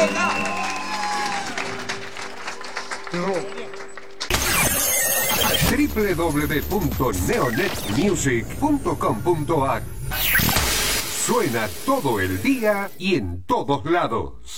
www.neonetmusic.com.ar. Suena todo el día y en todos lados.